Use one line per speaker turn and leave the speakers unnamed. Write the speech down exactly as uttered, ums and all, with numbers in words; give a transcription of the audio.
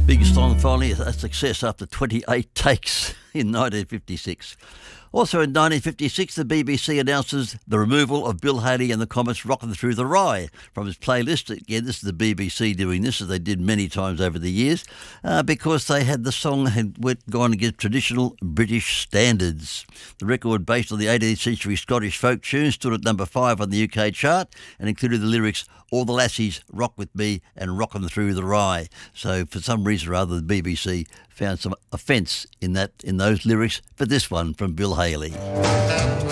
Big song, finally a success after twenty-eight takes in nineteen fifty-six. Also in nineteen fifty-six, the B B C announces the removal of Bill Haley and the Comets Rockin' Through the Rye from his playlist. Again, this is the B B C doing this, as they did many times over the years, uh, because they had the song had went, gone against traditional British standards. The record, based on the eighteenth century Scottish folk tune, stood at number five on the U K chart and included the lyrics, "All the lassies rock with me and rockin' through the rye." So for some reason or other, the B B C found some offence in that in those lyrics for this one from Bill Haley.